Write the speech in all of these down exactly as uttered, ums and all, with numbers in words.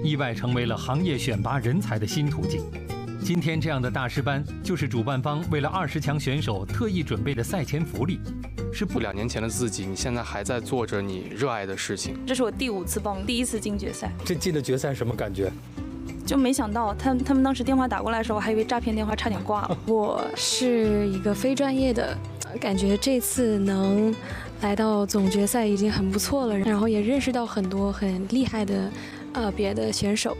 意外成为了行业选拔人才的新途径。今天这样的大师班，就是主办方为了二十强选手特意准备的赛前福利。是不两年前的自己，你现在还在做着你热爱的事情。 这是我第五次报名，第一次进决赛。 这进了决赛什么感觉？ 就没想到他他们当时电话打过来的时候，我还以为诈骗电话，差点挂了。 我是一个非专业的，感觉这次能来到总决赛已经很不错了，然后也认识到很多很厉害的呃别的选手。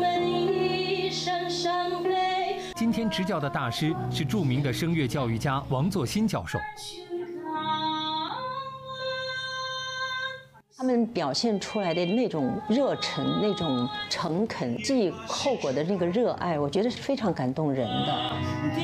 今天执教的大师是著名的声乐教育家王作新教授。 他们表现出来的那种热忱、那种诚恳、记后果的那个热爱，我觉得是非常感动人的。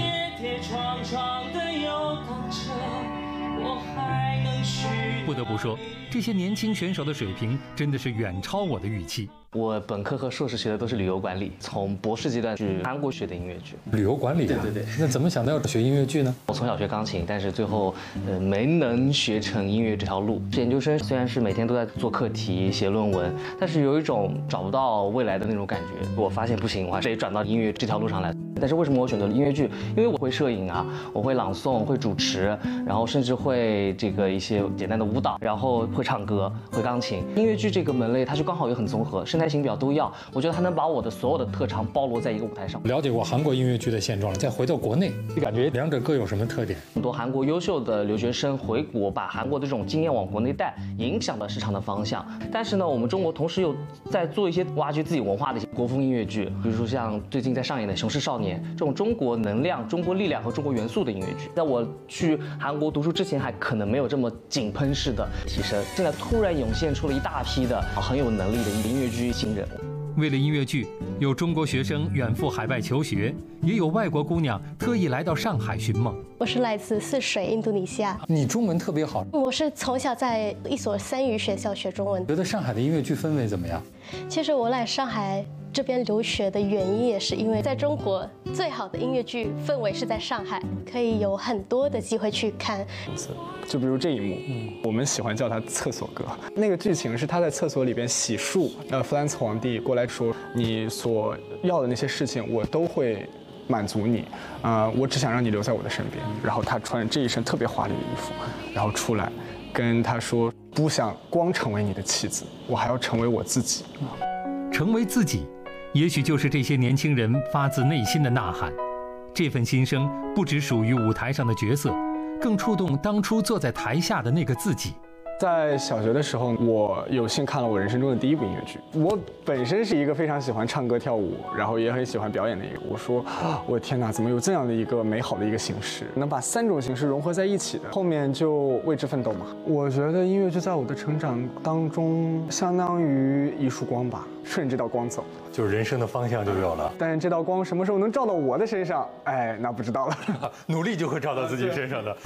不得不说，这些年轻选手的水平真的是远超我的预期。 我本科和硕士学的都是旅游管理，从博士阶段去韩国学的音乐剧。 旅游管理、啊， 对对对。 那怎么想到要学音乐剧呢？ 我从小学钢琴，但是最后呃没能学成音乐这条路。研究生虽然是每天都在做课题、写论文，但是有一种找不到未来的那种感觉。我发现不行，我还是得转到音乐这条路上来。但是为什么我选择了音乐剧？因为我会摄影啊，我会朗诵，会主持，然后甚至会这个一些简单的舞蹈，然后会唱歌，会钢琴。音乐剧这个门类，它就刚好也很综合，声台形表都要。我觉得它能把我的所有的特长包罗在一个舞台上。 了解过韩国音乐剧的现状了，再回到国内，你感觉两者各有什么特点？ 很多韩国优秀的留学生回国，把韩国的这种经验往国内带，影响了市场的方向。但是呢，我们中国同时又在做一些挖掘自己文化的一些国风音乐剧，比如说像最近在上演的《雄狮少年》这种中国能量、中国力量和中国元素的音乐剧。在我去韩国读书之前，还可能没有这么井喷式的提升。现在突然涌现出了一大批的很有能力的音乐剧新人。 为了音乐剧，有中国学生远赴海外求学，也有外国姑娘特意来到上海寻梦。 我是来自泗水，印度尼西亚。 你中文特别好。 我是从小在一所三语学校学中文。 觉得上海的音乐剧氛围怎么样？ 其实我来上海这边留学的原因也是因为在中国最好的音乐剧氛围是在上海，可以有很多的机会去看。 就比如这一幕，嗯，我们喜欢叫它厕所歌。那个剧情是他在厕所里边洗漱，呃，弗兰茨皇帝过来说，你所要的那些事情我都会满足你，啊、呃，我只想让你留在我的身边。然后他穿这一身特别华丽的衣服，然后出来跟他说，不想光成为你的妻子，我还要成为我自己。 成为自己，也许就是这些年轻人发自内心的呐喊。这份心声不只属于舞台上的角色，更触动当初坐在台下的那个自己。 在小学的时候，我有幸看了我人生中的第一部音乐剧。我本身是一个非常喜欢唱歌跳舞，然后也很喜欢表演的一个。我说，我天哪，怎么有这样的一个美好的一个形式，能把三种形式融合在一起的？后面就为之奋斗嘛。我觉得音乐剧在我的成长当中，相当于一束光吧，顺着这道光走， 就是人生的方向就有了。 但是这道光什么时候能照到我的身上，哎，那不知道了。 努力就会照到自己身上的。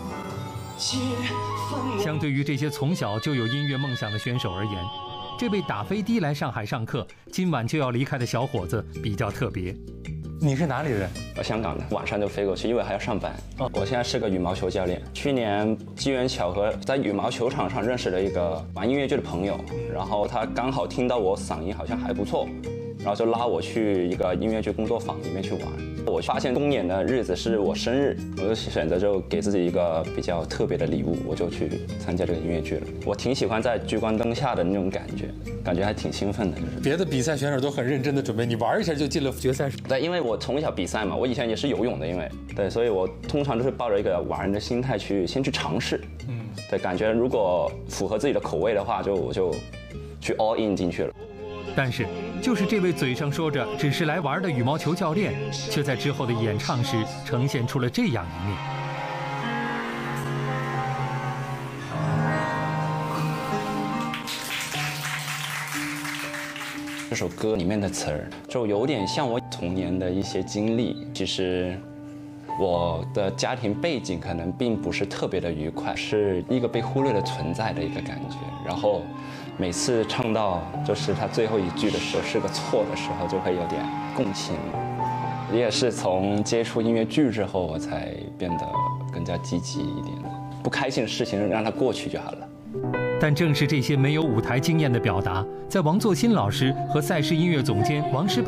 相对于这些从小就有音乐梦想的选手而言，这位打飞的来上海上课，今晚就要离开的小伙子比较特别。 你是哪里人？ 我香港的，晚上就飞过去，因为还要上班。哦、我现在是个羽毛球教练。去年机缘巧合，在羽毛球场上认识了一个玩音乐剧的朋友，然后他刚好听到我嗓音好像还不错，然后就拉我去一个音乐剧工作坊里面去玩。我发现公演的日子是我生日，我就选择就给自己一个比较特别的礼物，我就去参加这个音乐剧了。我挺喜欢在聚光灯下的那种感觉，感觉还挺兴奋的。就是别的比赛选手都很认真的准备，你玩一下就进了决赛。 对，因为我从小比赛嘛，我以前也是游泳的，因为对，所以我通常都是抱着一个玩的心态去先去尝试。嗯，对，感觉如果符合自己的口味的话，就我就去 all in 进去了。 但是，就是这位嘴上说着只是来玩的羽毛球教练，却在之后的演唱时呈现出了这样一面。 这首歌里面的词儿，就有点像我童年的一些经历。其实，我的家庭背景可能并不是特别的愉快，是一个被忽略的存在的一个感觉。然后。每次唱到就是他最后一句的时候是个错的时候，就会有点共情。也是从接触音乐剧之后，我才变得更加积极一点。不开心的事情让它过去就好了。 但正是这些没有舞台经验的表达，在王作新老师和赛事音乐总监王诗